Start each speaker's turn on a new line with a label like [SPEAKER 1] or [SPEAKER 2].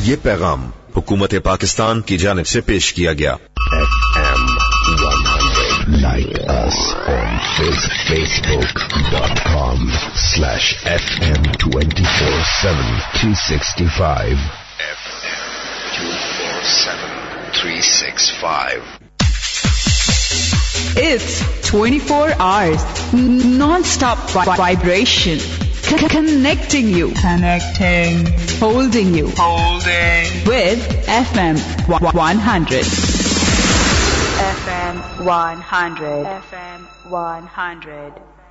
[SPEAKER 1] ये पैगाम हुकूमत पाकिस्तान की जानिब से पेश किया गया।
[SPEAKER 2] FM 100. Like us on Facebook.com/FM 24/7 365. FM 24/7 365.
[SPEAKER 3] It's 24 hours non-stop vibration. Connecting you. Holding you. With FM 100. FM 100. FM 100.